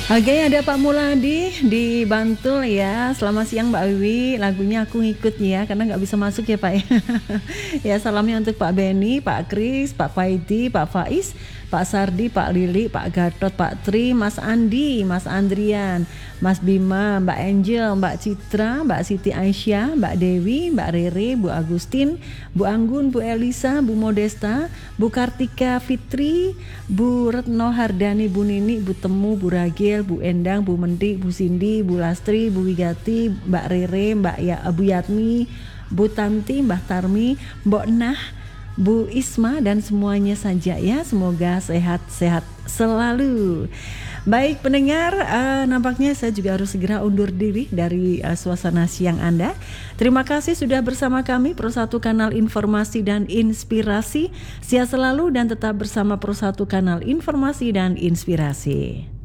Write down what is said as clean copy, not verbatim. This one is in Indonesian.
Oke, ada Pak Muladi di Bantul ya. Selamat siang Mbak Wiwi. Lagunya aku ngikut ya, karena nggak bisa masuk ya Pak ya. Ya, salamnya untuk Pak Beni, Pak Kris, Pak Faidi, Pak Faiz, Pak Sardi, Pak Lili, Pak Gatot, Pak Tri, Mas Andi, Mas Andrian, Mas Bima, Mbak Angel, Mbak Citra, Mbak Siti Aisyah, Mbak Dewi, Mbak Rere, Bu Agustin, Bu Anggun, Bu Elisa, Bu Modesta, Bu Kartika Fitri, Bu Retno Hardani, Bu Nini, Bu Temu, Bu Ragil, Bu Endang, Bu Mendi, Bu Cindy, Bu Lastri, Bu Wigati, Mbak Rere, Bu Yatmi, Bu Tanti, Mbak Tarmi, Mbok Nah, Bu Isma dan semuanya saja ya. Semoga sehat-sehat selalu. Baik pendengar, nampaknya saya juga harus segera undur diri dari suasana siang Anda. Terima kasih sudah bersama kami Pro 1 Kanal Informasi dan Inspirasi. Sehat selalu dan tetap bersama Pro 1 Kanal Informasi dan Inspirasi.